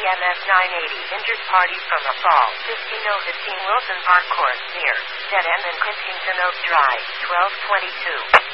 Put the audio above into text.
EMS 980 injured parties from a fall. 15015 Wilson Park Court near Dead End and Clintington Oak Drive. 1222.